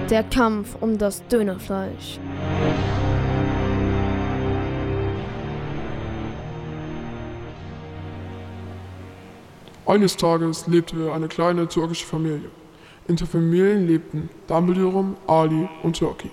Der Kampf um das Dönerfleisch. Eines Tages lebte eine kleine türkische Familie. In der Familie lebten Dumbledore, Ali und Turkey.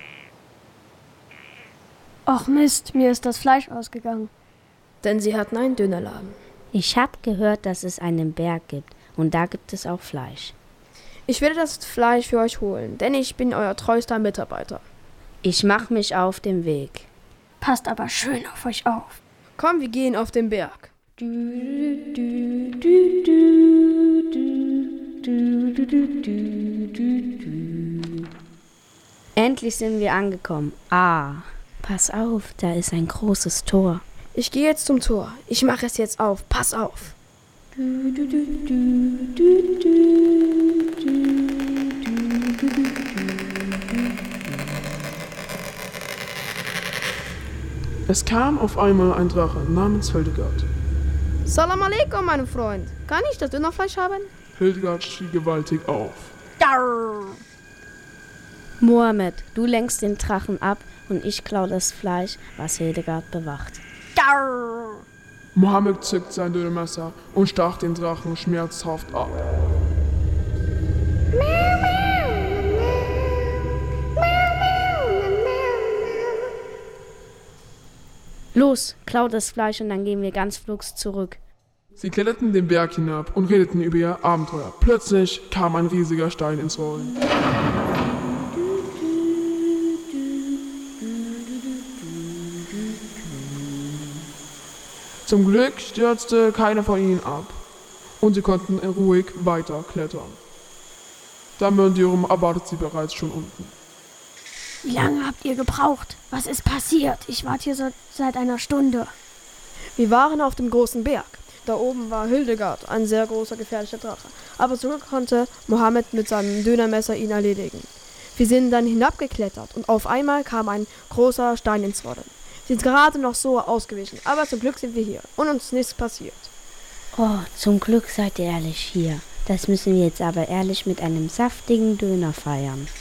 Och Mist, mir ist das Fleisch ausgegangen. Denn sie hatten einen Dönerladen. Ich habe gehört, dass es einen Berg gibt und da gibt es auch Fleisch. Ich werde das Fleisch für euch holen, denn ich bin euer treuester Mitarbeiter. Ich mache mich auf den Weg. Passt aber schön auf euch auf. Komm, wir gehen auf den Berg. Endlich sind wir angekommen. Pass auf, da ist ein großes Tor. Ich gehe jetzt zum Tor. Ich mache es jetzt auf. Pass auf. Es kam auf einmal ein Drache namens Hildegard. Salam alaikum, mein Freund. Kann ich das Dönerfleisch haben? Hildegard schrie gewaltig auf. Mohammed, du lenkst den Drachen ab und ich klaue das Fleisch, was Hildegard bewacht. Mohammed zückt sein Dönermesser und stach den Drachen schmerzhaft ab. Los, klau das Fleisch und dann gehen wir ganz flugs zurück. Sie kletterten den Berg hinab und redeten über ihr Abenteuer. Plötzlich kam ein riesiger Stein ins Rollen. Zum Glück stürzte keiner von ihnen ab und sie konnten ruhig weiter klettern. Dumbledore erwartet sie bereits schon unten. Wie lange habt ihr gebraucht? Was ist passiert? Ich warte hier seit einer Stunde. Wir waren auf dem großen Berg. Da oben war Hildegard, ein sehr großer, gefährlicher Drache. Aber so konnte Mohammed mit seinem Dönermesser ihn erledigen. Wir sind dann hinabgeklettert und auf einmal kam ein großer Stein ins Rollen. Wir sind gerade noch so ausgewichen, aber zum Glück sind wir hier und uns ist nichts passiert. Oh, zum Glück seid ihr ehrlich hier. Das müssen wir jetzt aber ehrlich mit einem saftigen Döner feiern.